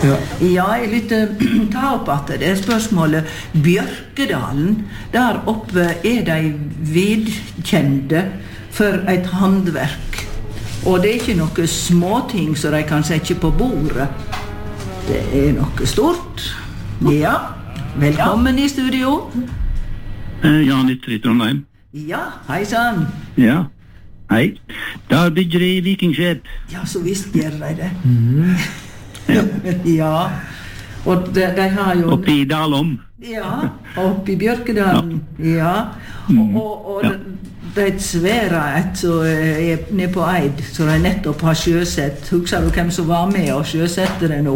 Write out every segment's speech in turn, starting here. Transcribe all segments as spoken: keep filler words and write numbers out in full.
Ja, ja jeg lytter ta opp at det er spørsmålet Bjørkedalen, der oppe er de vedkjente for et handverk. Og det er ikke noe småting som de kan sette på bordet. Det er noe stort. Ja, velkommen i studio. Eh, Jan Ytter i Trondheim. Ja, hei sann. Ja, hei. Der bygger de vikingskjep. Ja, så visst gjør de det. Ja. Ja, og de, de har jo... Oppi Dalom. Ja, oppi Bjørkedalen. Ja, og, og, og Ja. det er et svære et som er nede på Eid, som de nettopp har sjøsett. Husker du hvem som var med og sjøsette det nå?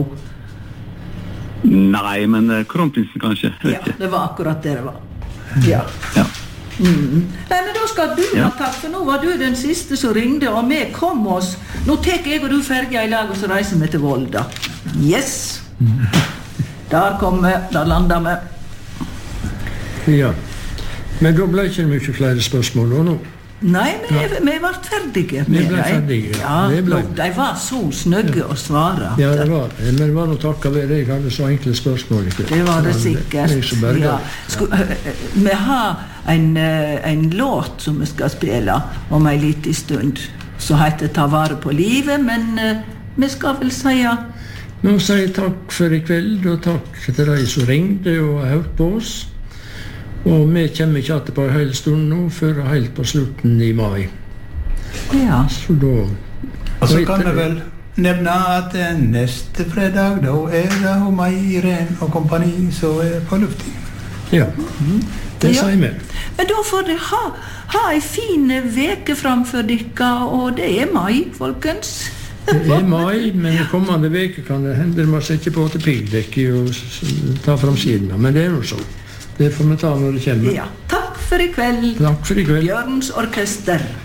Nei, men eh, kronprinsen kanskje. vet Ja, ikke. det var akkurat det det var. Ja. Ja. Mm. Nei, men da skal du Ja. ha takk, for nå var du den siste som ringde, og vi kom oss. Nå tek jeg og du ferdig i lag, og så reiser vi til Volda. Yes! Der kom vi, der landa vi. ja. Men da ble ikke det mye flere spørsmål da nå. Nei, vi, vi var ferdige med Vi ble dem. ferdige, ja. Ja, Vi ble- nå, de var så snøgge å svare. Ja, det var det. Men det var noe takket ved det. Jeg hadde så enkle spørsmål. Ikke? Det var det Så sikkert. Jeg som berget. Ja. Sku, vi har en, eh, en låt som vi skal spille om en liten stund, som heter Ta vare på livet, men eh, vi skal vel si Nå sier jeg takk for i kveld, og takk til de som ringte og har hørt på oss. Og vi kommer ikke til på en hel stund nå, før helt på slutten i mai. ja. Så da... Og så da kan heter vi vel nevne at eh, neste fredag, da er det og meg, Irene og kompani, som er på luften. Ja, det Ja. sier vi. Men da får dere ha, ha en fin veke framfor dere, og det er mai, folkens. Det er mai, men i kommende veke kan det hende man setter på til piggdekket og s- s- ta fram siden. Men det er jo så. Det får vi ta når det kommer. Ja, takk for i kveld. Takk for i kveld. Bjørns orkester.